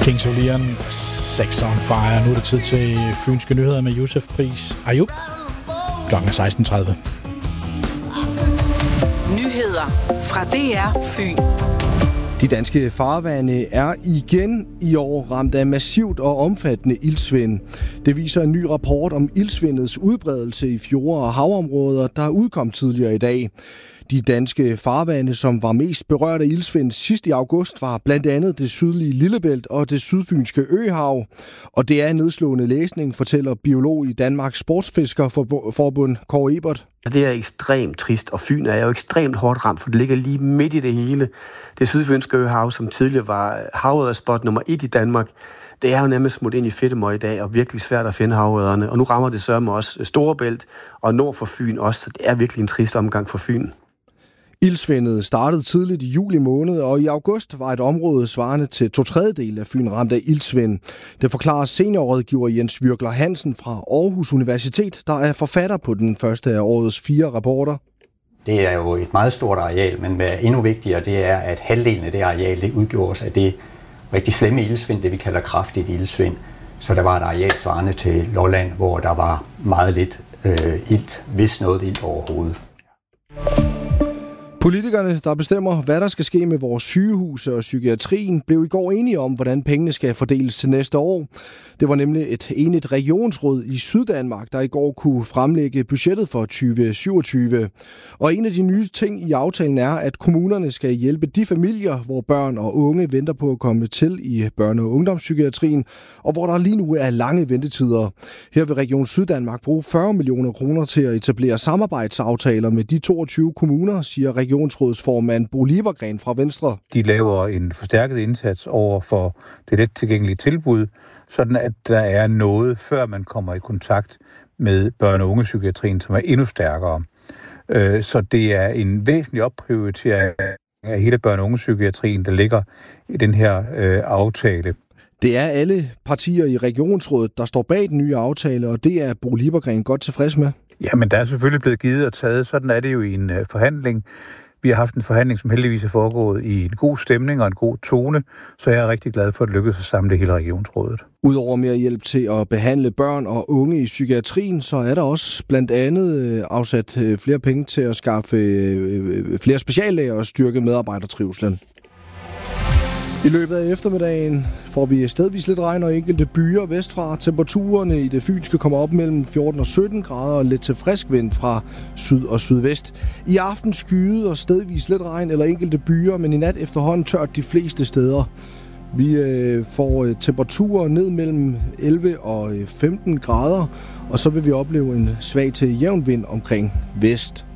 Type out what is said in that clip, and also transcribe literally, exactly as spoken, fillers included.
Kings of Leon, Sex on Fire. Nu er det tid til Fynske Nyheder med Josef Pris Ayub. Klokken er seksten tredive. Nyheder fra D R Fyn. De danske farvande er igen i år ramt af massivt og omfattende iltsvind. Det viser en ny rapport om iltsvindets udbredelse i fjorde- og havområder, der udkom tidligere i dag. De danske farvande, som var mest berørt af iltsvind sidst i august, var blandt andet det sydlige Lillebælt og det sydfynske Øhav. Og det er en nedslående læsning, fortæller biolog i Danmarks Sportsfiskerforbund, Kåre Ebert. Det er ekstremt trist, og Fyn er jo ekstremt hårdt ramt, for det ligger lige midt i det hele. Det sydfynske Øhav, som tidligere var havørredspot nummer et i Danmark, det er jo nærmest smut ind i fedtemøg i dag, og virkelig svært at finde havørrederne. Og nu rammer det sørme også Storebælt og nord for Fyn også, så det er virkelig en trist omgang for Fyn. Iltsvindet startede tidligt i juli måned, og i august var et område svarende til to tredjedel af Fyn ramt af iltsvind. Det forklarer seniorrådgiver Jens Virkler Hansen fra Aarhus Universitet, der er forfatter på den første af årets fire rapporter. Det er jo et meget stort areal, men hvad er endnu vigtigere, det er, at halvdelen af det areal det udgjordes af det rigtig slemme iltsvind, det vi kalder kraftigt iltsvind. Så der var et areal svarende til Lolland, hvor der var meget lidt øh, ilt, hvis noget ilt overhovedet. Politikerne, der bestemmer, hvad der skal ske med vores sygehuse og psykiatrien, blev i går enige om, hvordan pengene skal fordeles til næste år. Det var nemlig et enigt regionsråd i Syddanmark, der i går kunne fremlægge budgettet for tyve syvogtyve. Og en af de nye ting i aftalen er, at kommunerne skal hjælpe de familier, hvor børn og unge venter på at komme til i børne- og ungdomspsykiatrien, og hvor der lige nu er lange ventetider. Her vil Region Syddanmark bruge fyrre millioner kroner til at etablere samarbejdsaftaler med de toogtyve kommuner, siger regionsrådsformand Bo Liebergren fra Venstre. De laver en forstærket indsats over for det let tilgængelige tilbud, sådan at der er noget, før man kommer i kontakt med børne- og ungepsykiatrien, som er endnu stærkere. Så det er en væsentlig opprioritering af hele børne- og ungepsykiatrien, der ligger i den her aftale. Det er alle partier i regionsrådet, der står bag den nye aftale, og det er Bo Liebergren godt tilfreds med. Jamen, der er selvfølgelig blevet givet og taget. Sådan er det jo i en forhandling. Vi har haft en forhandling, som heldigvis er foregået i en god stemning og en god tone, så jeg er rigtig glad for, at det lykkedes at samle hele regionsrådet. Udover mere hjælp til at behandle børn og unge i psykiatrien, så er der også blandt andet afsat flere penge til at skaffe flere speciallæger og styrke medarbejdertrivslen. I løbet af eftermiddagen får vi stedvis lidt regn og enkelte byer vestfra. Temperaturerne i det fynske kommer op mellem fjorten og sytten grader og lidt til frisk vind fra syd og sydvest. I aften skyde og stedvis lidt regn eller enkelte byer, men i nat efterhånden tørt de fleste steder. Vi øh, får øh, temperaturer ned mellem elleve og femten grader, og så vil vi opleve en svag til jævn vind omkring vest.